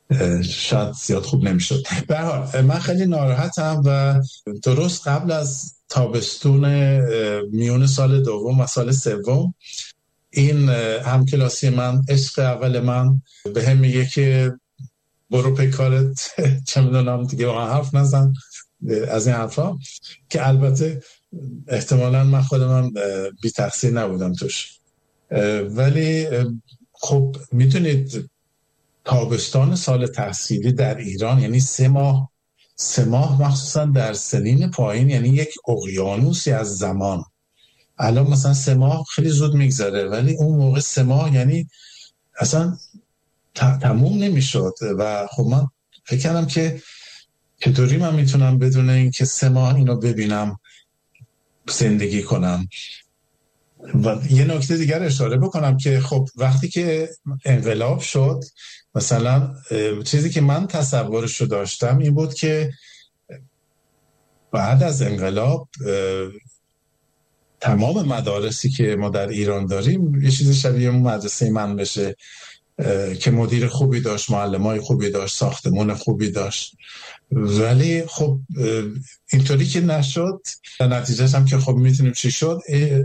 شاید زیاد خوب نمیشد. به هر حال من خیلی ناراحتم و درست قبل از تابستون میون سال دوم و سال سوم این همکلاسی من، عشق اول من، به هم میگه که برو پی کارت، چه میدونم دیگه با حرف نزن از این حرفا، که البته احتمالاً من خودم بی تقصیر نبودم توش. ولی خب میتونید تابستان سال تحصیلی در ایران یعنی 3 ماه مخصوصا در سنین پایین یعنی یک اقیانوسی از زمان. الان مثلا 3 ماه خیلی زود میگذره، ولی اون موقع 3 ماه یعنی اصلا تموم نمیشد. و خب من فکر کردم که چطوری من میتونم بدون این که 3 ماه اینو ببینم زندگی کنم. و یه نکته دیگر اشاره بکنم که خب وقتی که انقلاب شد، مثلا چیزی که من تصورش رو داشتم این بود که بعد از انقلاب تمام مدارسی که ما در ایران داریم یه چیزی شبیه مدرسه من بشه که مدیر خوبی داشت، معلمای خوبی داشت، ساختمون خوبی داشت. ولی خب اینطوری که نشد، نتیجهش هم که خب میتونیم چی شد.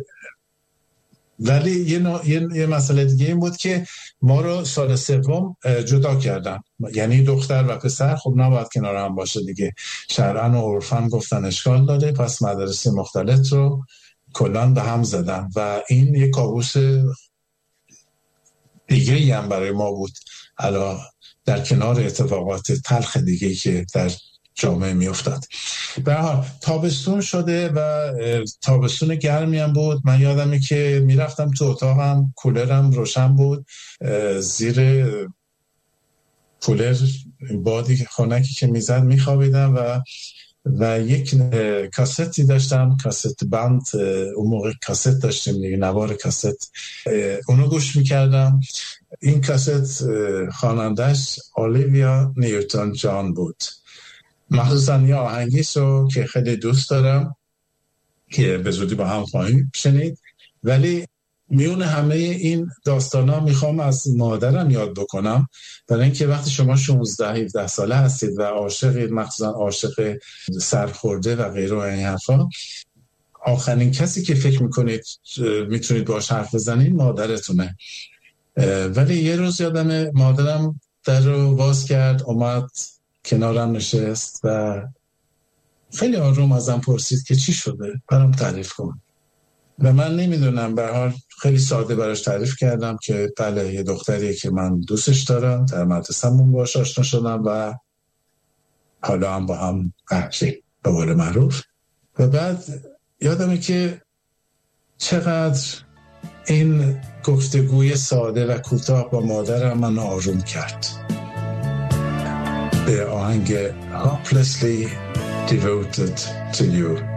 ولی یه مسئله دیگه این بود که ما رو سال سوم جدا کردن، یعنی دختر و پسر خب نباید کنار هم باشه دیگه. شرعاً و عرفاً گفتن اشکال داره، پس مدارس مختلط رو کلان به هم زدن و این یه کابوس دیگه هم برای ما بود، علا در کنار اتفاقات تلخ دیگه که در جامعه می افتاد. به هر حال تابستون شده و تابستون گرمی هم بود. من یادمه که می رفتم تو اتاقم، کولرم روشن بود، زیر کولر بادی خنکی که می زد می خوابیدم و یک کاستی داشتم، کاست بند، اون موقع کاست داشتیم دیگه، نوار کاست، اونو گوش میکردم. این کاست خوانندش اولیویا نیوتن جان بود. مخصوصا یه آهنگیشو که خیلی دوست دارم که به زودی با هم خواهیم شنید. ولی میون همه این داستانا میخوام از مادرم یاد بکنم، برای اینکه وقتی شما 16-17 ساله هستید و عاشقید، مخصوصا عاشق سرخورده و غیره و این حرفا، آخرین کسی که فکر میکنید میتونید باهاش حرف بزنید مادرتونه. ولی یه روز یادم مادرم در رو باز کرد، اومد کنارم نشست و خیلی آروم ازم پرسید که چی شده، برام تعریف کن. و من نمیدونم، به هر حال خیلی ساده براش تعریف کردم که بله یه دختریه که من دوستش دارم، در مدرسه‌مون باهاش آشنا شدم و حالا هم با هم قهشیم به قول معروف. و بعد یادمه که چقدر این گفتگوی ساده و کوتاه با مادرم من آروم کرد. به آهنگ Hopelessly Devoted to You.